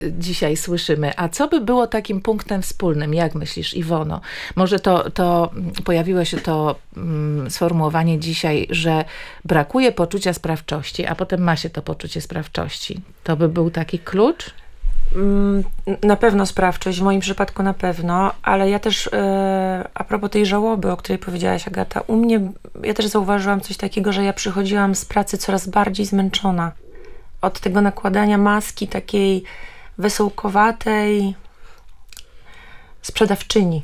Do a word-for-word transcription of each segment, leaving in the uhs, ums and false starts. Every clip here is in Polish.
dzisiaj słyszymy. A co by było takim punktem wspólnym? Jak myślisz, Iwono? Może to, to pojawiło się to mm, sformułowanie dzisiaj, że brakuje poczucia sprawczości, a potem ma się to poczucie sprawczości. To by był taki klucz? Na pewno sprawczość, w moim przypadku na pewno, ale ja też e, a propos tej żałoby, o której powiedziałaś, Agata, u mnie, ja też zauważyłam coś takiego, że ja przychodziłam z pracy coraz bardziej zmęczona od tego nakładania maski takiej wesołkowatej sprzedawczyni.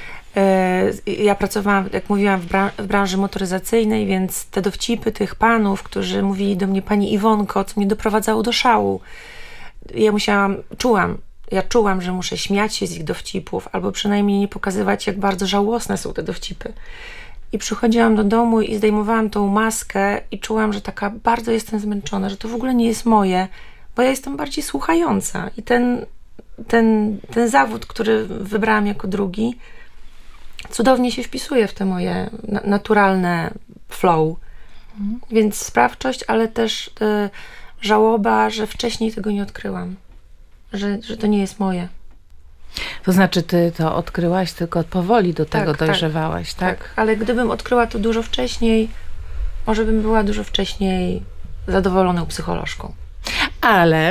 E, ja pracowałam, jak mówiłam, w, bran- w branży motoryzacyjnej, więc te dowcipy tych panów, którzy mówili do mnie pani Iwonko, co mnie doprowadzało do szału. Ja musiałam, czułam, ja czułam, że muszę śmiać się z ich dowcipów, albo przynajmniej nie pokazywać, jak bardzo żałosne są te dowcipy. I przychodziłam do domu i zdejmowałam tą maskę i czułam, że taka bardzo jestem zmęczona, że to w ogóle nie jest moje, bo ja jestem bardziej słuchająca. I ten, ten, ten zawód, który wybrałam jako drugi, cudownie się wpisuje w te moje na- naturalne flow. Mhm. Więc sprawczość, ale też... Y, żałoba, że wcześniej tego nie odkryłam. Że, że to nie jest moje. To znaczy, ty to odkryłaś, tylko powoli do tego tak, dojrzewałaś, tak, tak? Tak, ale gdybym odkryła to dużo wcześniej, może bym była dużo wcześniej zadowoloną psycholożką. Ale,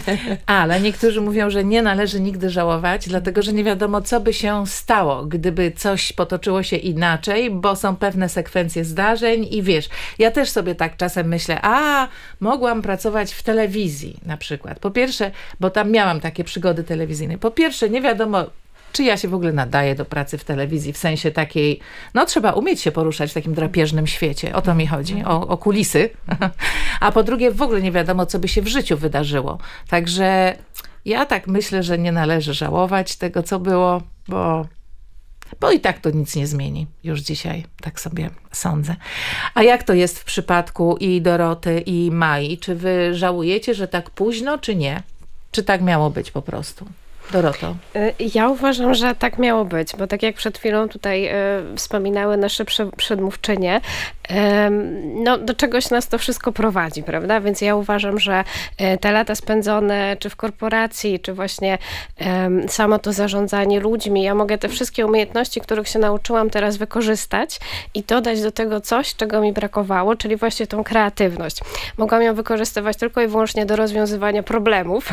ale niektórzy mówią, że nie należy nigdy żałować, dlatego że nie wiadomo, co by się stało, gdyby coś potoczyło się inaczej, bo są pewne sekwencje zdarzeń i wiesz, ja też sobie tak czasem myślę, a mogłam pracować w telewizji na przykład. Po pierwsze, bo tam miałam takie przygody telewizyjne. Po pierwsze, nie wiadomo, czy ja się w ogóle nadaję do pracy w telewizji, w sensie takiej, no trzeba umieć się poruszać w takim drapieżnym świecie, o to mi chodzi, o, o kulisy. A po drugie, w ogóle nie wiadomo, co by się w życiu wydarzyło. Także ja tak myślę, że nie należy żałować tego, co było, bo, bo i tak to nic nie zmieni już dzisiaj, tak sobie sądzę. A jak to jest w przypadku i Doroty, i Mai? Czy wy żałujecie, że tak późno, czy nie? Czy tak miało być po prostu? Doroto. Ja uważam, że tak miało być, bo tak jak przed chwilą tutaj e, wspominały nasze prze, przedmówczynie, e, no do czegoś nas to wszystko prowadzi, prawda? Więc ja uważam, że e, te lata spędzone czy w korporacji, czy właśnie e, samo to zarządzanie ludźmi, ja mogę te wszystkie umiejętności, których się nauczyłam teraz wykorzystać i dodać do tego coś, czego mi brakowało, czyli właśnie tą kreatywność. Mogłam ją wykorzystywać tylko i wyłącznie do rozwiązywania problemów.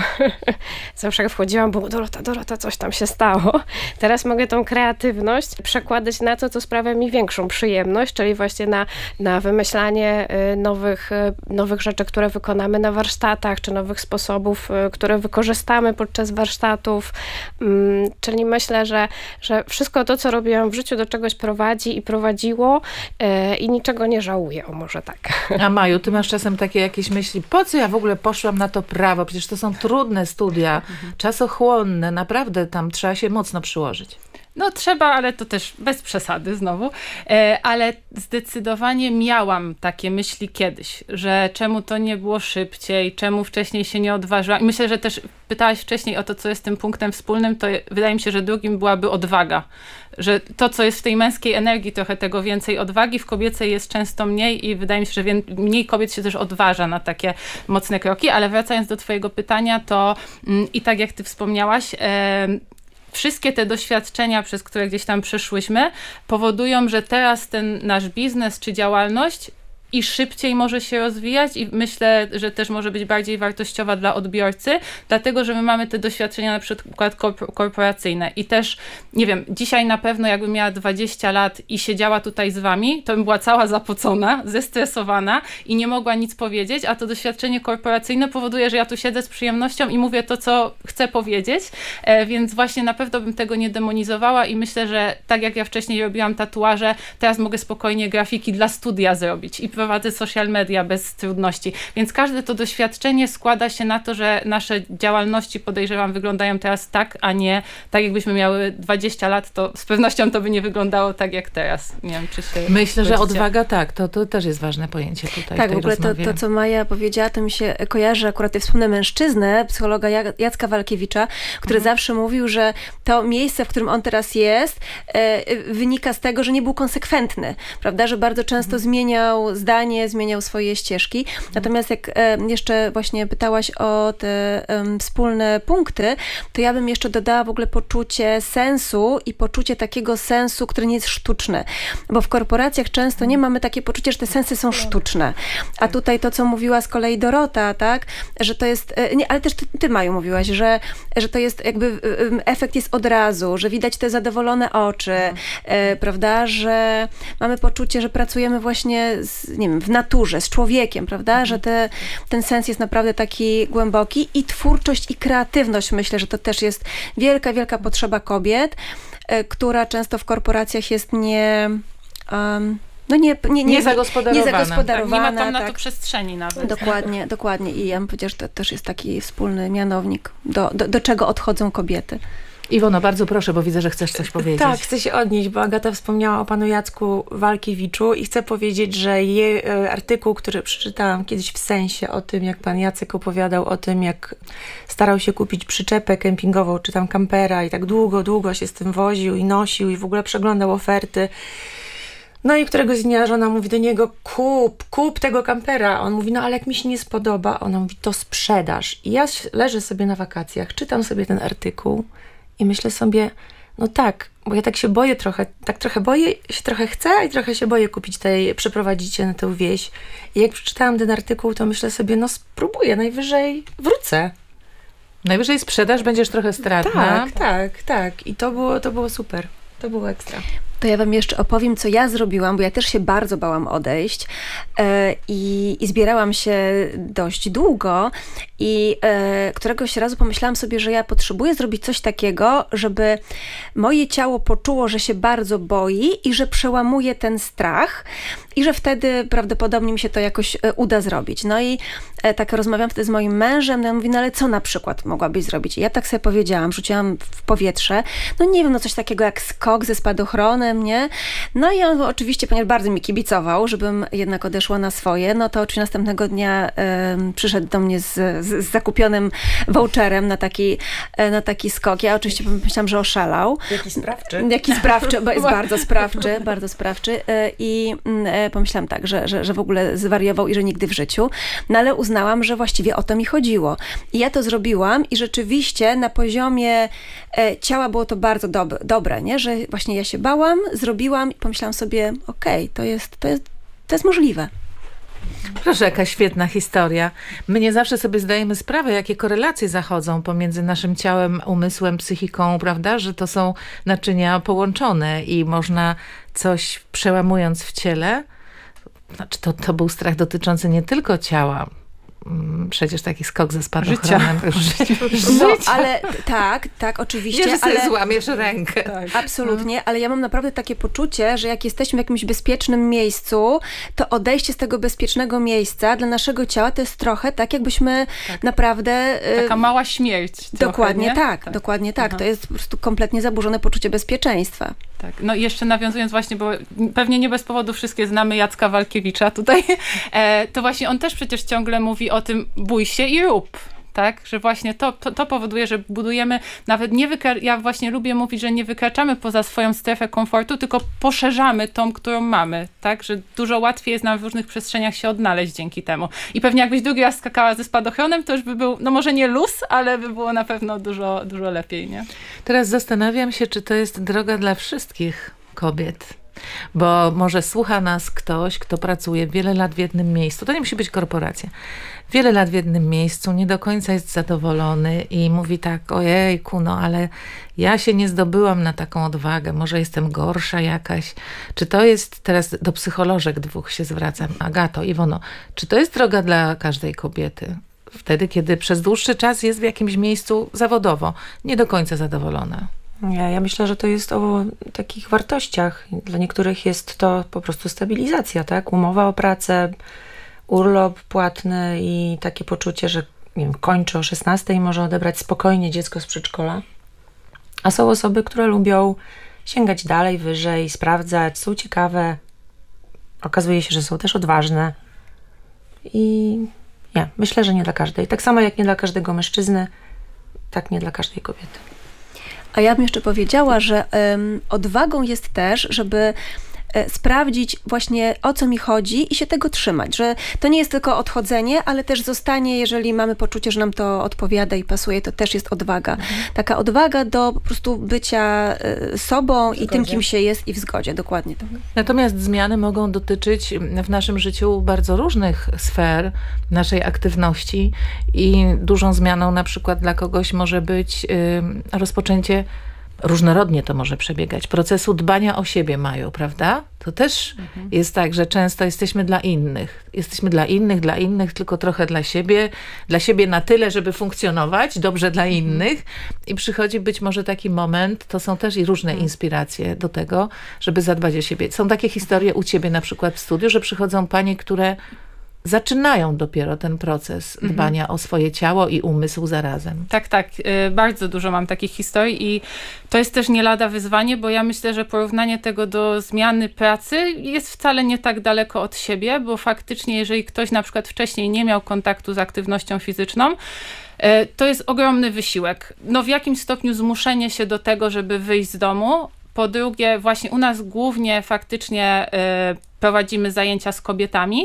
Zawsze jak wchodziłam, było Dorota, Dorota, coś tam się stało. Teraz mogę tą kreatywność przekładać na to, co sprawia mi większą przyjemność, czyli właśnie na, na wymyślanie nowych, nowych rzeczy, które wykonamy na warsztatach, czy nowych sposobów, które wykorzystamy podczas warsztatów. Czyli myślę, że, że wszystko to, co robiłam w życiu, do czegoś prowadzi i prowadziło i niczego nie żałuję, o może tak. A Maju, ty masz czasem takie jakieś myśli, po co ja w ogóle poszłam na to prawo? Przecież to są trudne studia, mhm. czasochłonne. Naprawdę tam trzeba się mocno przyłożyć. No trzeba, ale to też bez przesady znowu, e, ale zdecydowanie miałam takie myśli kiedyś, że czemu to nie było szybciej, czemu wcześniej się nie odważyłam. I myślę, że też pytałaś wcześniej o to, co jest tym punktem wspólnym, to wydaje mi się, że drugim byłaby odwaga. Że to, co jest w tej męskiej energii, trochę tego więcej odwagi, w kobiecej jest często mniej i wydaje mi się, że wie, mniej kobiet się też odważa na takie mocne kroki, ale wracając do twojego pytania, to mm, i tak jak ty wspomniałaś, e, wszystkie te doświadczenia, przez które gdzieś tam przeszłyśmy, powodują, że teraz ten nasz biznes czy działalność i szybciej może się rozwijać i myślę, że też może być bardziej wartościowa dla odbiorcy, dlatego, że my mamy te doświadczenia na przykład korporacyjne i też, nie wiem, dzisiaj na pewno jakbym miała dwadzieścia lat i siedziała tutaj z wami, to bym była cała zapocona, zestresowana i nie mogła nic powiedzieć, a to doświadczenie korporacyjne powoduje, że ja tu siedzę z przyjemnością i mówię to, co chcę powiedzieć, e, więc właśnie na pewno bym tego nie demonizowała i myślę, że tak jak ja wcześniej robiłam tatuaże, teraz mogę spokojnie grafiki dla studia zrobić i prowadzę social media bez trudności. Więc każde to doświadczenie składa się na to, że nasze działalności, podejrzewam, wyglądają teraz tak, a nie tak jakbyśmy miały dwadzieścia lat, to z pewnością to by nie wyglądało tak jak teraz. Nie wiem, czy się Myślę, że odwaga tak, to, to też jest ważne pojęcie tutaj. Tak, w, w ogóle to, to, co Maja powiedziała, to mi się kojarzy akurat tej wspólnej mężczyznę, psychologa Jacka Walkiewicza, który mhm. zawsze mówił, że to miejsce, w którym on teraz jest, e, wynika z tego, że nie był konsekwentny, prawda, że bardzo często mhm. zmieniał zdanie zdanie zmieniał swoje ścieżki. Natomiast jak e, jeszcze właśnie pytałaś o te um, wspólne punkty, to ja bym jeszcze dodała w ogóle poczucie sensu i poczucie takiego sensu, który nie jest sztuczny. Bo w korporacjach często nie mamy takie poczucie, że te sensy są sztuczne. A tutaj to, co mówiła z kolei Dorota, tak, że to jest, nie, ale też ty, ty Maju, mówiłaś, że, że to jest jakby efekt jest od razu, że widać te zadowolone oczy, e, prawda, że mamy poczucie, że pracujemy właśnie z, nie wiem, w naturze, z człowiekiem, prawda, mhm. że te, ten sens jest naprawdę taki głęboki i twórczość i kreatywność, myślę, że to też jest wielka, wielka potrzeba kobiet, e, która często w korporacjach jest nie... Um, No nie, nie, nie, niezagospodarowana. niezagospodarowana. Tak, nie ma tam na tak. to przestrzeni nawet. Dokładnie, dokładnie. I ja bym powiedziała, że to też jest taki wspólny mianownik, do, do, do czego odchodzą kobiety. Iwono, bardzo proszę, bo widzę, że chcesz coś powiedzieć. Tak, chcę się odnieść, bo Agata wspomniała o panu Jacku Walkiewiczu i chcę powiedzieć, że jej artykuł, który przeczytałam kiedyś w Sensie o tym, jak pan Jacek opowiadał o tym, jak starał się kupić przyczepę kempingową, czy tam kampera i tak długo, długo się z tym woził i nosił i w ogóle przeglądał oferty. No i któregoś dnia żona mówi do niego, kup, kup tego kampera. On mówi, no ale jak mi się nie spodoba, ona mówi, to sprzedaż. I ja leżę sobie na wakacjach, czytam sobie ten artykuł i myślę sobie, no tak, bo ja tak się boję trochę, tak trochę boję, się trochę chcę i trochę się boję kupić tej, przeprowadzić się na tę wieś. I jak przeczytałam ten artykuł, to myślę sobie, no spróbuję, najwyżej wrócę. Najwyżej sprzedaż, będziesz trochę stratna. Tak, tak, tak. I to było, to było super. To było ekstra. To ja wam jeszcze opowiem, co ja zrobiłam, bo ja też się bardzo bałam odejść e, i, i zbierałam się dość długo i e, któregoś razu pomyślałam sobie, że ja potrzebuję zrobić coś takiego, żeby moje ciało poczuło, że się bardzo boi i że przełamuje ten strach i że wtedy prawdopodobnie mi się to jakoś e, uda zrobić. No i e, tak rozmawiam wtedy z moim mężem, no ja mówię, no ale co na przykład mogłabyś zrobić? I ja tak sobie powiedziałam, rzuciłam w powietrze, no nie wiem, no coś takiego jak skok ze spadochronem, nie? No i on oczywiście, ponieważ bardzo mi kibicował, żebym jednak odeszła na swoje, no to oczywiście następnego dnia um, przyszedł do mnie z, z, z zakupionym voucherem na taki, na taki skok. Ja oczywiście pomyślałam, że oszalał. Jaki sprawczy. Jaki sprawczy, bo jest bardzo sprawczy, bardzo sprawczy. I pomyślałam tak, że, że, że w ogóle zwariował i że nigdy w życiu. No ale uznałam, że właściwie o to mi chodziło. I ja to zrobiłam i rzeczywiście na poziomie ciała było to bardzo dob- dobre, nie? Że właśnie ja się bałam, zrobiłam i pomyślałam sobie, okej, okay, to jest, to jest, to jest możliwe. Proszę, jaka świetna historia. My nie zawsze sobie zdajemy sprawę, jakie korelacje zachodzą pomiędzy naszym ciałem, umysłem, psychiką, prawda, że to są naczynia połączone i można coś przełamując w ciele, znaczy to, to był strach dotyczący nie tylko ciała, przecież taki skok ze spadochronem. No, ale tak, tak, oczywiście. Nie, że sobie ale złamiesz rękę. Tak. Absolutnie, ale ja mam naprawdę takie poczucie, że jak jesteśmy w jakimś bezpiecznym miejscu, to odejście z tego bezpiecznego miejsca dla naszego ciała to jest trochę tak, jakbyśmy tak. naprawdę... Taka mała śmierć. Dokładnie trochę, tak, tak, dokładnie tak. Aha. To jest po prostu kompletnie zaburzone poczucie bezpieczeństwa. Tak, no i jeszcze nawiązując właśnie, bo pewnie nie bez powodu wszystkie znamy Jacka Walkiewicza tutaj, e, to właśnie on też przecież ciągle mówi o tym, bój się i rób. Tak, że właśnie to, to, to powoduje, że budujemy nawet nie wykra- ja właśnie lubię mówić, że nie wykraczamy poza swoją strefę komfortu, tylko poszerzamy tą, którą mamy, tak, że dużo łatwiej jest nam w różnych przestrzeniach się odnaleźć dzięki temu. I pewnie jakbyś drugi raz skakała ze spadochronem, to już by był, no może nie luz, ale by było na pewno dużo, dużo lepiej, nie? Teraz zastanawiam się, czy to jest droga dla wszystkich kobiet. Bo może słucha nas ktoś, kto pracuje wiele lat w jednym miejscu. To nie musi być korporacja. Wiele lat w jednym miejscu, nie do końca jest zadowolony i mówi tak, ojejku, no ale ja się nie zdobyłam na taką odwagę, może jestem gorsza jakaś. Czy to jest, teraz do psycholożek dwóch się zwracam, Agato, Iwono, czy to jest droga dla każdej kobiety? Wtedy, kiedy przez dłuższy czas jest w jakimś miejscu zawodowo, nie do końca zadowolona. Ja, ja myślę, że to jest o takich wartościach. Dla niektórych jest to po prostu stabilizacja, tak? Umowa o pracę, urlop płatny i takie poczucie, że nie wiem, kończy o szesnastej i może odebrać spokojnie dziecko z przedszkola. A są osoby, które lubią sięgać dalej, wyżej, sprawdzać, są ciekawe. Okazuje się, że są też odważne. I nie, myślę, że nie dla każdej. Tak samo jak nie dla każdego mężczyzny, tak nie dla każdej kobiety. A ja bym jeszcze powiedziała, że um, odwagą jest też, żeby e, sprawdzić właśnie o co mi chodzi i się tego trzymać, że to nie jest tylko odchodzenie, ale też zostanie, jeżeli mamy poczucie, że nam to odpowiada i pasuje, to też jest odwaga. Mhm. Taka odwaga do po prostu bycia e, sobą i tym, kim się jest i w zgodzie, dokładnie tak. Natomiast zmiany mogą dotyczyć w naszym życiu bardzo różnych sfer naszej aktywności i dużą zmianą na przykład dla kogoś może być y, rozpoczęcie, różnorodnie to może przebiegać, procesu dbania o siebie mają, prawda? To też mhm. jest tak, że często jesteśmy dla innych. Jesteśmy dla innych, dla innych, tylko trochę dla siebie. Dla siebie na tyle, żeby funkcjonować, dobrze dla innych. I przychodzi być może taki moment, to są też i różne mhm. inspiracje do tego, żeby zadbać o siebie. Są takie historie u ciebie na przykład w studiu, że przychodzą panie, które zaczynają dopiero ten proces dbania mhm. o swoje ciało i umysł zarazem. Tak, tak. Bardzo dużo mam takich historii i to jest też nie lada wyzwanie, bo ja myślę, że porównanie tego do zmiany pracy jest wcale nie tak daleko od siebie, bo faktycznie jeżeli ktoś na przykład wcześniej nie miał kontaktu z aktywnością fizyczną, to jest ogromny wysiłek. No w jakimś stopniu zmuszenie się do tego, żeby wyjść z domu. Po drugie, właśnie u nas głównie faktycznie prowadzimy zajęcia z kobietami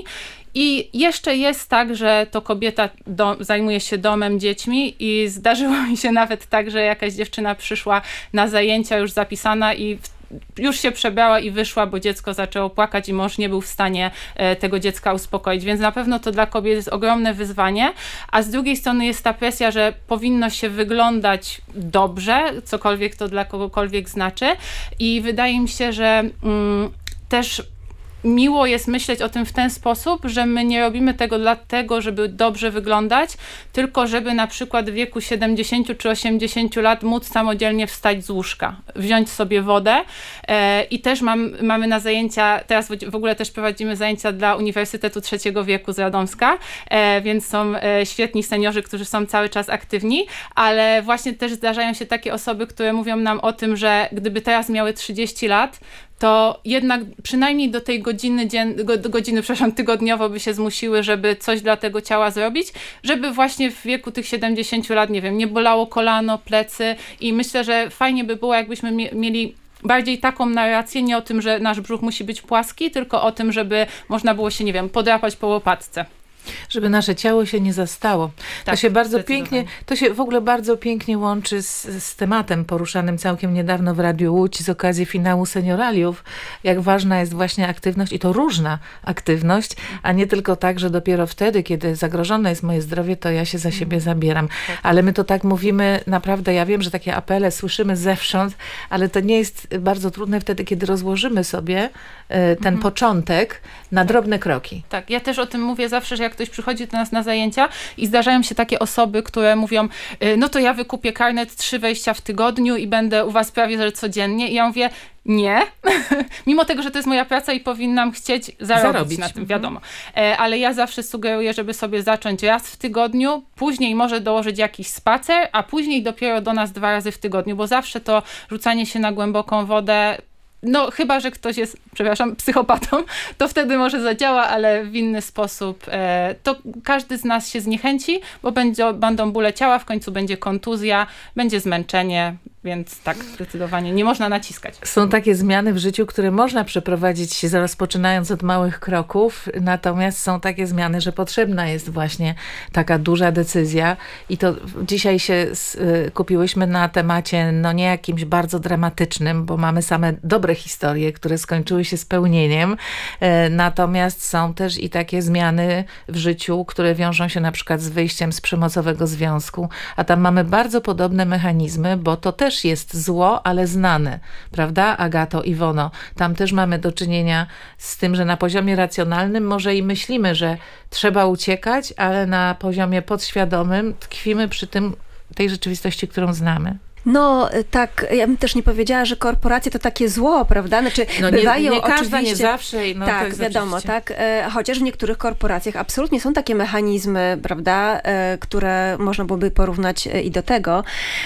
i jeszcze jest tak, że to kobieta do, zajmuje się domem, dziećmi i zdarzyło mi się nawet tak, że jakaś dziewczyna przyszła na zajęcia już zapisana i w, już się przebrała i wyszła, bo dziecko zaczęło płakać i mąż nie był w stanie e, tego dziecka uspokoić, więc na pewno to dla kobiet jest ogromne wyzwanie, a z drugiej strony jest ta presja, że powinno się wyglądać dobrze, cokolwiek to dla kogokolwiek znaczy i wydaje mi się, że mm, też miło jest myśleć o tym w ten sposób, że my nie robimy tego dlatego, żeby dobrze wyglądać, tylko żeby na przykład w wieku siedemdziesięciu czy osiemdziesięciu lat móc samodzielnie wstać z łóżka, wziąć sobie wodę e, i też mam, mamy na zajęcia, teraz w ogóle też prowadzimy zajęcia dla Uniwersytetu Trzeciego Wieku z Radomska, e, więc są e, świetni seniorzy, którzy są cały czas aktywni, ale właśnie też zdarzają się takie osoby, które mówią nam o tym, że gdyby teraz miały trzydzieści lat, to jednak przynajmniej do tej godziny, dzien, do godziny przepraszam, tygodniowo by się zmusiły, żeby coś dla tego ciała zrobić, żeby właśnie w wieku tych siedemdziesięciu lat, nie wiem, nie bolało kolano, plecy i myślę, że fajnie by było, jakbyśmy mie- mieli bardziej taką narrację, nie o tym, że nasz brzuch musi być płaski, tylko o tym, żeby można było się, nie wiem, podrapać po łopatce. Żeby nasze ciało się nie zastało. Tak, to się bardzo pięknie, to się w ogóle bardzo pięknie łączy z, z tematem poruszanym całkiem niedawno w Radiu Łódź z okazji finału Senioraliów, jak ważna jest właśnie aktywność i to różna aktywność, a nie tylko tak, że dopiero wtedy, kiedy zagrożone jest moje zdrowie, to ja się za siebie zabieram. Ale my to tak mówimy, naprawdę, ja wiem, że takie apele słyszymy zewsząd, ale to nie jest bardzo trudne wtedy, kiedy rozłożymy sobie ten mhm. początek na drobne kroki. Tak, ja też o tym mówię zawsze, że jak ktoś przychodzi do nas na zajęcia i zdarzają się takie osoby, które mówią, no to ja wykupię karnet trzy wejścia w tygodniu i będę u was prawie że codziennie. I ja mówię, nie. Mimo tego, że to jest moja praca i powinnam chcieć zarobić, zarobić. na tym, wiadomo. Ale ja zawsze sugeruję, żeby sobie zacząć raz w tygodniu, później może dołożyć jakiś spacer, a później dopiero do nas dwa razy w tygodniu, bo zawsze to rzucanie się na głęboką wodę, no chyba, że ktoś jest, przepraszam, psychopatą, to wtedy może zadziała, ale w inny sposób e, to każdy z nas się zniechęci, bo będzie, będą bóle ciała, w końcu będzie kontuzja, będzie zmęczenie, więc tak, zdecydowanie nie można naciskać. Są takie zmiany w życiu, które można przeprowadzić rozpoczynając od małych kroków, natomiast są takie zmiany, że potrzebna jest właśnie taka duża decyzja i to dzisiaj się skupiłyśmy na temacie, no nie jakimś bardzo dramatycznym, bo mamy same dobre historie, które skończyły się spełnieniem, natomiast są też i takie zmiany w życiu, które wiążą się na przykład z wyjściem z przemocowego związku, a tam mamy bardzo podobne mechanizmy, bo to też jest zło, ale znane, prawda, Agato, Iwono? Tam też mamy do czynienia z tym, że na poziomie racjonalnym może i myślimy, że trzeba uciekać, ale na poziomie podświadomym tkwimy przy tym, tej rzeczywistości, którą znamy. No tak, ja bym też nie powiedziała, że korporacje to takie zło, prawda? Znaczy, no nie, bywają nie każda, oczywiście, nie zawsze. No, tak, to wiadomo, oczywiście. tak. E, chociaż w niektórych korporacjach absolutnie są takie mechanizmy, prawda, e, które można byłoby porównać e, i do tego.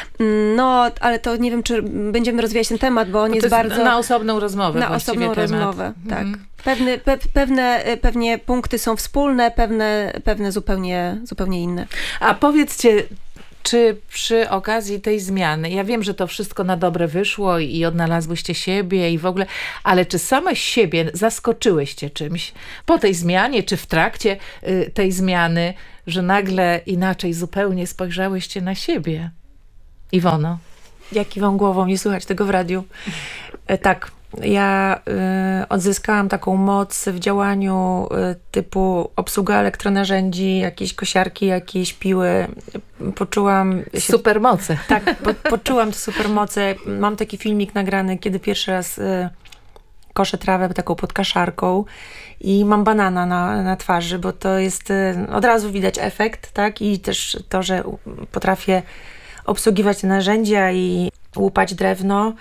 No, ale to nie wiem, czy będziemy rozwijać ten temat, bo on no jest, jest bardzo... Na osobną rozmowę Na właściwie osobną temat. rozmowę, tak. Mhm. Pewne, pe, pewne, pewnie punkty są wspólne, pewne, pewne zupełnie, zupełnie inne. A powiedzcie, Czy przy okazji tej zmiany, ja wiem, że to wszystko na dobre wyszło i odnalazłyście siebie i w ogóle, ale czy same siebie zaskoczyłyście czymś po tej zmianie, czy w trakcie y, tej zmiany, że nagle inaczej zupełnie spojrzałyście na siebie? Iwono? Ja kiwam głową, nie słychać tego w radiu. E, tak, ja y, odzyskałam taką moc w działaniu y, typu obsługa elektronarzędzi, jakieś kosiarki, jakieś piły. Poczułam się... Supermoce. Tak, po, poczułam te supermoce. Mam taki filmik nagrany, kiedy pierwszy raz y, koszę trawę taką pod kaszarką i mam banana na, na twarzy, bo to jest, y, od razu widać efekt, tak? I też to, że potrafię obsługiwać te narzędzia i łupać drewno.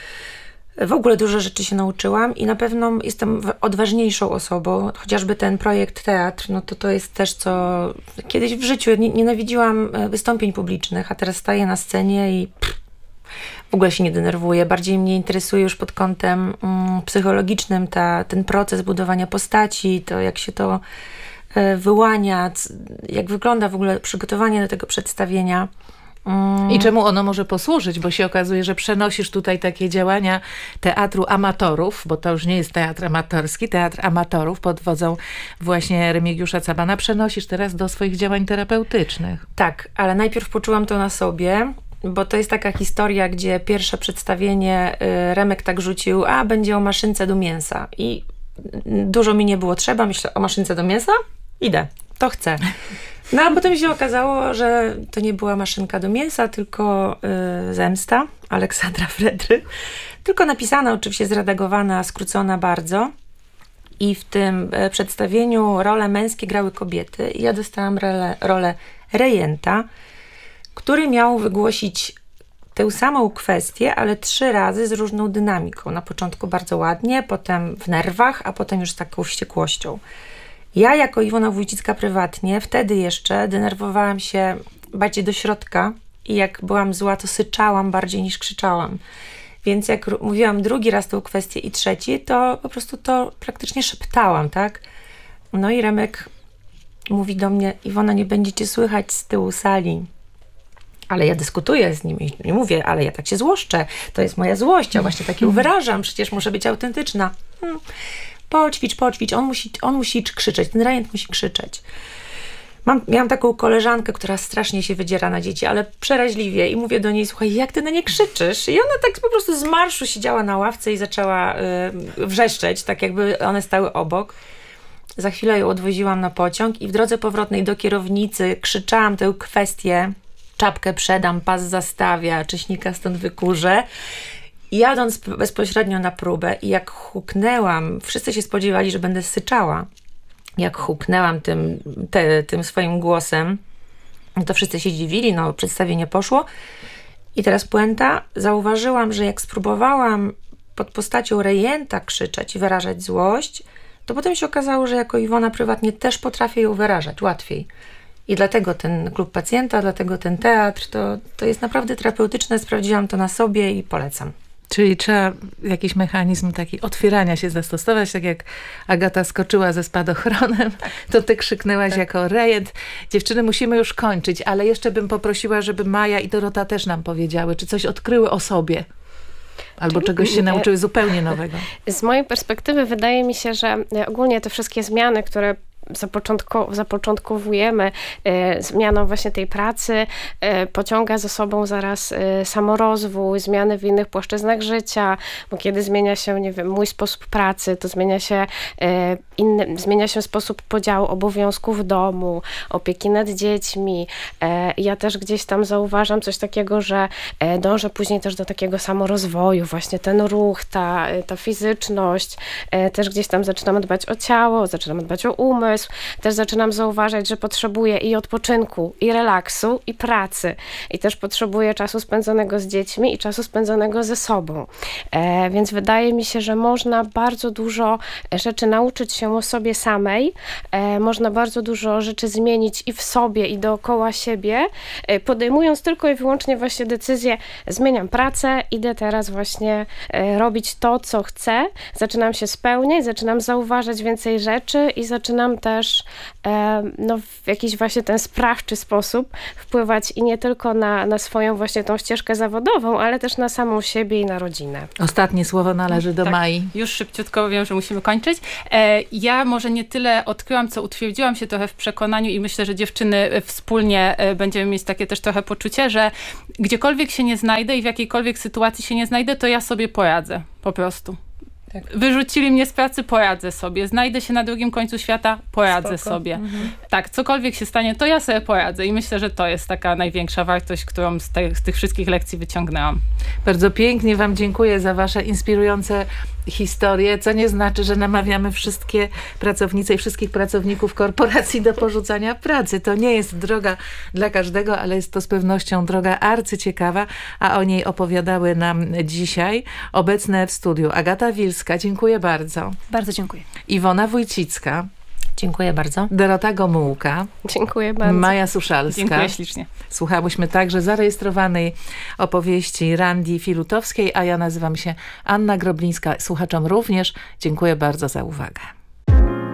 W ogóle dużo rzeczy się nauczyłam i na pewno jestem odważniejszą osobą. Chociażby ten projekt teatr, no to to jest też co... Kiedyś w życiu nienawidziłam wystąpień publicznych, a teraz staję na scenie i pff, w ogóle się nie denerwuję. Bardziej mnie interesuje już pod kątem mm, psychologicznym ta, ten proces budowania postaci, to jak się to y, wyłania, jak wygląda w ogóle przygotowanie do tego przedstawienia. I czemu ono może posłużyć, bo się okazuje, że przenosisz tutaj takie działania teatru amatorów, bo to już nie jest teatr amatorski, teatr amatorów pod wodzą właśnie Remigiusza Cabana, przenosisz teraz do swoich działań terapeutycznych. Tak, ale najpierw poczułam to na sobie, bo to jest taka historia, gdzie pierwsze przedstawienie Remek tak rzucił, a będzie o maszynce do mięsa i dużo mi nie było trzeba, myślę, o maszynce do mięsa? Idę, to chcę. No a potem się okazało, że to nie była maszynka do mięsa, tylko y, Zemsta Aleksandra Fredry. Tylko napisana, oczywiście zredagowana, skrócona bardzo. I w tym y, przedstawieniu role męskie grały kobiety. I ja dostałam rolę, rolę rejenta, który miał wygłosić tę samą kwestię, ale trzy razy z różną dynamiką. Na początku bardzo ładnie, potem w nerwach, a potem już z taką wściekłością. Ja jako Iwona Wójcicka prywatnie wtedy jeszcze denerwowałam się bardziej do środka i jak byłam zła, to syczałam bardziej niż krzyczałam. Więc jak mówiłam drugi raz tą kwestię i trzeci, to po prostu to praktycznie szeptałam, tak? No i Remek mówi do mnie, Iwona, nie będziecie słychać z tyłu sali. Ale ja dyskutuję z nim i mówię, ale ja tak się złoszczę, to jest moja złość, ja właśnie tak ją wyrażam, przecież muszę być autentyczna. Hmm. Poćwicz, poćwicz, on musi, on musi krzyczeć, ten rejent musi krzyczeć. Mam, miałam taką koleżankę, która strasznie się wydziera na dzieci, ale przeraźliwie i mówię do niej, słuchaj, jak ty na nie krzyczysz? I ona tak po prostu z marszu siedziała na ławce i zaczęła y, wrzeszczeć, tak jakby one stały obok. Za chwilę ją odwoziłam na pociąg i w drodze powrotnej do kierownicy krzyczałam tę kwestię, czapkę przedam, pas zastawia, cześnika stąd wykurzę. Jadąc bezpośrednio na próbę i jak huknęłam, wszyscy się spodziewali, że będę syczała. Jak huknęłam tym, te, tym swoim głosem, to wszyscy się dziwili, no przedstawienie poszło. I teraz puenta, zauważyłam, że jak spróbowałam pod postacią rejenta krzyczeć i wyrażać złość, to potem się okazało, że jako Iwona prywatnie też potrafię ją wyrażać łatwiej. I dlatego ten klub pacjenta, dlatego ten teatr, to, to jest naprawdę terapeutyczne, sprawdziłam to na sobie i polecam. Czyli trzeba jakiś mechanizm taki otwierania się zastosować, tak jak Agata skoczyła ze spadochronem, tak. To ty krzyknęłaś tak. Jako rejent. Dziewczyny, musimy już kończyć, ale jeszcze bym poprosiła, żeby Maja i Dorota też nam powiedziały, czy coś odkryły o sobie. Albo czegoś się nauczyły zupełnie nowego. Z mojej perspektywy wydaje mi się, że ogólnie te wszystkie zmiany, które Zapoczątko, zapoczątkowujemy e, zmianą właśnie tej pracy, e, pociąga za sobą zaraz e, samorozwój, zmiany w innych płaszczyznach życia, bo kiedy zmienia się, nie wiem, mój sposób pracy, to zmienia się e, inny, zmienia się sposób podziału obowiązków w domu, opieki nad dziećmi. E, ja też gdzieś tam zauważam coś takiego, że e, dążę później też do takiego samorozwoju, właśnie ten ruch, ta, ta fizyczność, e, też gdzieś tam zaczynam dbać o ciało, zaczynam dbać o umysł. Też zaczynam zauważać, że potrzebuję i odpoczynku, i relaksu, i pracy. I też potrzebuję czasu spędzonego z dziećmi i czasu spędzonego ze sobą. E, więc wydaje mi się, że można bardzo dużo rzeczy nauczyć się o sobie samej. E, można bardzo dużo rzeczy zmienić i w sobie, i dookoła siebie, e, podejmując tylko i wyłącznie właśnie decyzję, zmieniam pracę, idę teraz właśnie e, robić to, co chcę. Zaczynam się spełniać, zaczynam zauważać więcej rzeczy i zaczynam też e, no, w jakiś właśnie ten sprawczy sposób wpływać i nie tylko na, na swoją właśnie tą ścieżkę zawodową, ale też na samą siebie i na rodzinę. Ostatnie słowo należy do Tak. Mai. Już szybciutko, wiem, że musimy kończyć. E, ja może nie tyle odkryłam, co utwierdziłam się trochę w przekonaniu i myślę, że dziewczyny wspólnie e, będziemy mieć takie też trochę poczucie, że gdziekolwiek się nie znajdę i w jakiejkolwiek sytuacji się nie znajdę, to ja sobie poradzę. Po prostu. Tak. Wyrzucili mnie z pracy, poradzę sobie. Znajdę się na drugim końcu świata, poradzę Spoko. sobie. Mhm. Tak, cokolwiek się stanie, to ja sobie poradzę i myślę, że to jest taka największa wartość, którą z, te, z tych wszystkich lekcji wyciągnęłam. Bardzo pięknie wam dziękuję za wasze inspirujące historie, co nie znaczy, że namawiamy wszystkie pracownice i wszystkich pracowników korporacji do porzucania pracy. To nie jest droga dla każdego, ale jest to z pewnością droga arcyciekawa, a o niej opowiadały nam dzisiaj obecne w studiu Agata Wilska, dziękuję bardzo. Bardzo dziękuję. Iwona Wójcicka, Dziękuję bardzo. Dorota Gomułka, Dziękuję bardzo. Maja Suszalska. Dziękuję ślicznie. Słuchałyśmy także zarejestrowanej opowieści Randy Filutowskiej, a ja nazywam się Anna Groblińska. Słuchaczom również dziękuję bardzo za uwagę.